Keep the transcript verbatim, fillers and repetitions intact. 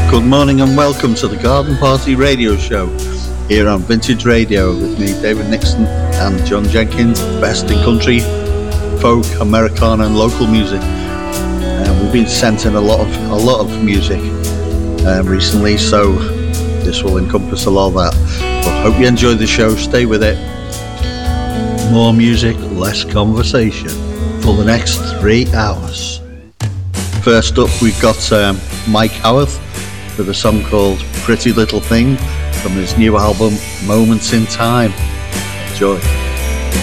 Good morning and welcome to the Garden Party Radio Show here on Vintage Radio with me, David Nixon, and John Jenkins, best in country, folk, Americana and local music. And we've been sent in a lot of a lot of music um, recently, so this will encompass a lot of that. But hope you enjoy the show. Stay with it. More music, less conversation for the next three hours. First up, we've got um, Mike Howarth with a song called Pretty Little Thing from his new album Moments in Time. Enjoy.